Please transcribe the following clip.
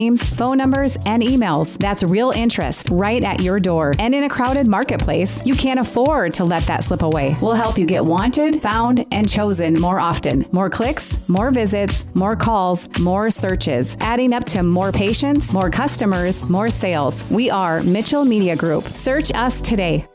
names, phone numbers, and emails. That's real interest right at your door. And in a crowded marketplace, you can't afford to let that slip away. We'll help you get wanted, found, and chosen more often. More clicks, more visits, more calls, more searches, adding up to more patients, more customers, more sales. We are Mitchell Media Group. Search us today.